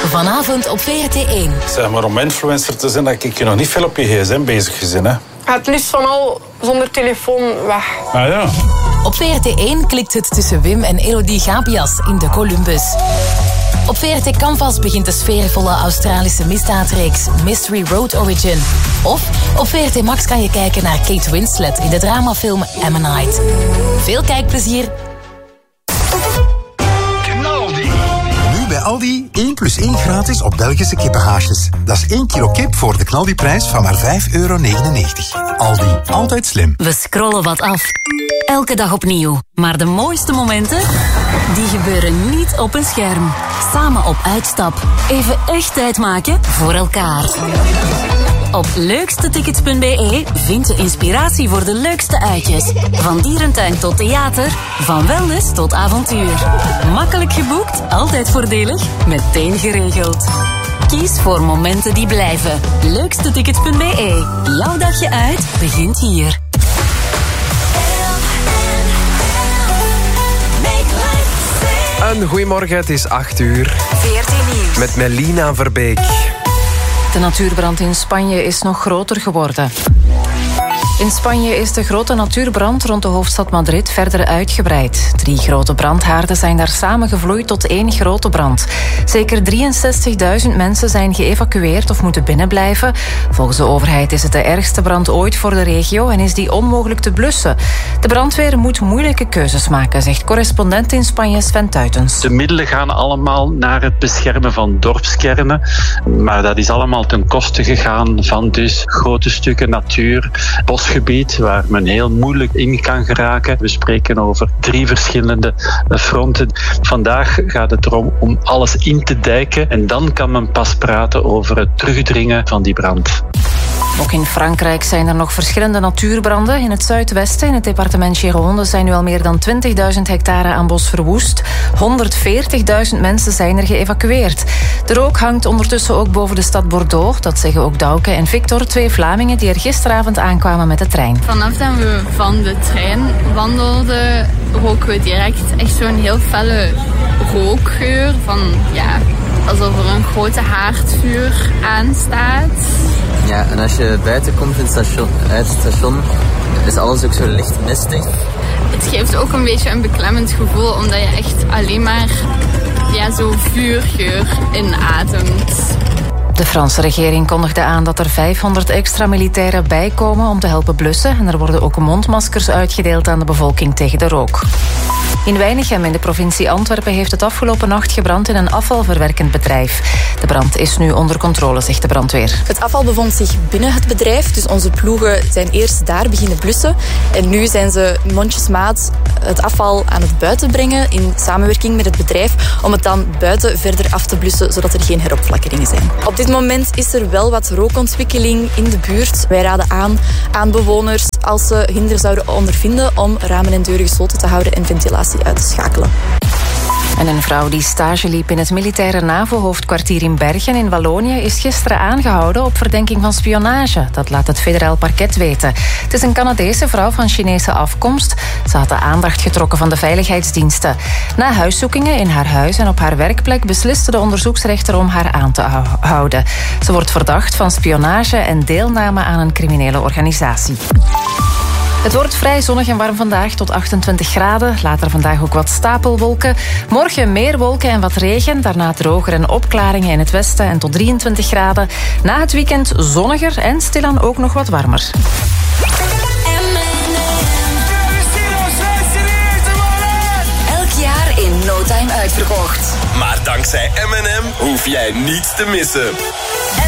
Vanavond op VRT1. Zeg maar, om influencer te zijn, dat ik je nog niet veel op je gsm bezig gezien, hè? Het liefst van al zonder telefoon weg. Ah ja. Op VRT1 klikt het tussen Wim en Elodie Gabias in de Columbus. Op VRT Canvas begint de sfeervolle Australische misdaadreeks Mystery Road Origin. Of op VRT Max kan je kijken naar Kate Winslet in de dramafilm Ammonite. Veel kijkplezier. Bij Aldi 1 + 1 gratis op Belgische kippenhaasjes. Dat is 1 kilo kip voor de knaldiprijs van maar €5,99. Aldi, altijd slim. We scrollen wat af. Elke dag opnieuw. Maar de mooiste momenten, die gebeuren niet op een scherm. Samen op uitstap. Even echt tijd maken voor elkaar. Op leukstetickets.be vind je inspiratie voor de leukste uitjes. Van dierentuin tot theater, van wellness tot avontuur. Makkelijk geboekt, altijd voordelig, meteen geregeld. Kies voor momenten die blijven. Leukstetickets.be. Jouw dagje uit begint hier. Een goeiemorgen, het is 8:00. VRT Nieuws. Met Melina Verbeek. De natuurbrand in Spanje is nog groter geworden. In Spanje is de grote natuurbrand rond de hoofdstad Madrid verder uitgebreid. 3 grote brandhaarden zijn daar samengevloeid tot 1 grote brand. Zeker 63.000 mensen zijn geëvacueerd of moeten binnenblijven. Volgens de overheid is het de ergste brand ooit voor de regio en is die onmogelijk te blussen. De brandweer moet moeilijke keuzes maken, zegt correspondent in Spanje Sven Tuitens. De middelen gaan allemaal naar het beschermen van dorpskernen. Maar dat is allemaal ten koste gegaan van dus grote stukken natuur, bosgebied, waar men heel moeilijk in kan geraken. We spreken over 3 verschillende fronten. Vandaag gaat het erom om alles in te dijken en dan kan men pas praten over het terugdringen van die brand. Ook in Frankrijk zijn er nog verschillende natuurbranden. In het zuidwesten, in het departement Gironde, zijn nu al meer dan 20.000 hectare aan bos verwoest. 140.000 mensen zijn er geëvacueerd. De rook hangt ondertussen ook boven de stad Bordeaux. Dat zeggen ook Douke en Victor, 2 Vlamingen die er gisteravond aankwamen met de trein. Vanaf dat we van de trein wandelden, roken we direct echt zo'n heel felle rookgeur van, ja, alsof er een grote haardvuur aanstaat. Ja, en als je buiten komt uit het station, is alles ook zo licht mistig. Het geeft ook een beetje een beklemmend gevoel, omdat je echt alleen maar zo vuurgeur inademt. De Franse regering kondigde aan dat er 500 extra militairen bijkomen om te helpen blussen. En er worden ook mondmaskers uitgedeeld aan de bevolking tegen de rook. In Weinigem in de provincie Antwerpen heeft het afgelopen nacht gebrand in een afvalverwerkend bedrijf. De brand is nu onder controle, zegt de brandweer. Het afval bevond zich binnen het bedrijf, dus onze ploegen zijn eerst daar beginnen blussen. En nu zijn ze mondjesmaat het afval aan het buiten brengen in samenwerking met het bedrijf om het dan buiten verder af te blussen, zodat er geen heropflakkeringen zijn. Op dit moment is er wel wat rookontwikkeling in de buurt. Wij raden aan bewoners als ze hinder zouden ondervinden om ramen en deuren gesloten te houden en ventilatie uit te schakelen. En een vrouw die stage liep in het militaire NAVO-hoofdkwartier in Bergen in Wallonië is gisteren aangehouden op verdenking van spionage. Dat laat het federaal parket weten. Het is een Canadese vrouw van Chinese afkomst. Ze had de aandacht getrokken van de veiligheidsdiensten. Na huiszoekingen in haar huis en op haar werkplek besliste de onderzoeksrechter om haar aan te houden. Ze wordt verdacht van spionage en deelname aan een criminele organisatie. Het wordt vrij zonnig en warm vandaag tot 28 graden. Later vandaag ook wat stapelwolken. Morgen meer wolken en wat regen. Daarna droger en opklaringen in het westen en tot 23 graden. Na het weekend zonniger en stilaan ook nog wat warmer. Elk jaar in no time uitverkocht. Maar dankzij M&M hoef jij niets te missen.